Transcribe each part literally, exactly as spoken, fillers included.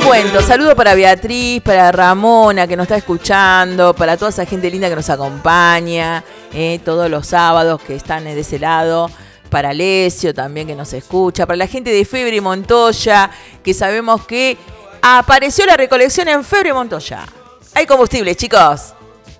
cuento, saludo para Beatriz, para Ramona que nos está escuchando, para toda esa gente linda que nos acompaña eh, todos los sábados que están de ese lado, para Alessio también que nos escucha, para la gente de Febre y Montoya, que sabemos que apareció la recolección en Febre y Montoya. Hay combustible, chicos.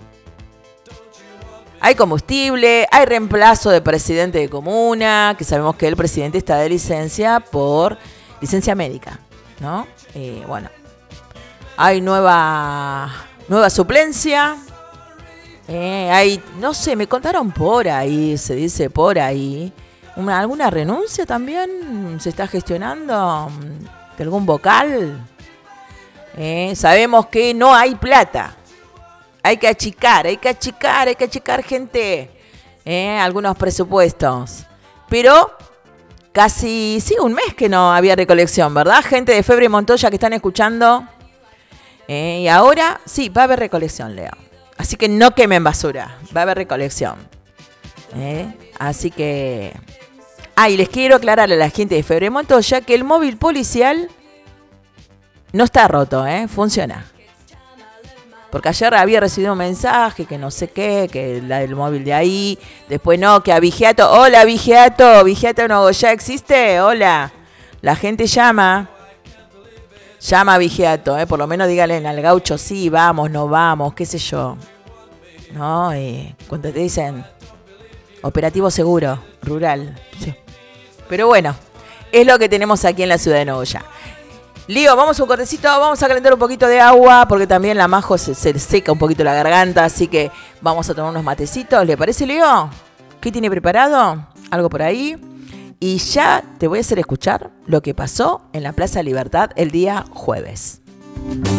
Hay combustible, hay reemplazo de presidente de comuna, que sabemos que el presidente está de licencia por licencia médica, ¿no? Eh, bueno, hay nueva nueva suplencia. Eh, hay, no sé, me contaron por ahí, se dice por ahí, una, alguna renuncia también se está gestionando de algún vocal. Eh, sabemos que no hay plata. Hay que achicar, hay que achicar, hay que achicar, gente. Eh, algunos presupuestos. Pero casi, sí, un mes que no había recolección, ¿verdad? Gente de Febre y Montoya que están escuchando. Eh, y ahora, sí, va a haber recolección, Leo. Así que no quemen basura, va a haber recolección. Eh, así que... Ah, y les quiero aclarar a la gente de Febre y Montoya que el móvil policial no está roto, ¿eh? Funciona. Porque ayer había recibido un mensaje que no sé qué, que la del móvil de ahí, después no, que a Vigiato, hola Vigiato, Vigiato no, ya existe, hola. La gente llama, llama a Vigiato, eh, por lo menos díganle al gaucho, sí, vamos, no vamos, qué sé yo. No, y cuando te dicen operativo seguro, rural, sí. Pero bueno, es lo que tenemos aquí en la ciudad de Nogoyá. Lío, vamos a un cortecito, vamos a calentar un poquito de agua, porque también la Majo se, se seca un poquito la garganta, así que vamos a tomar unos matecitos. ¿Le parece, Lío? ¿Qué tiene preparado? Algo por ahí. Y ya te voy a hacer escuchar lo que pasó en la Plaza Libertad el día jueves.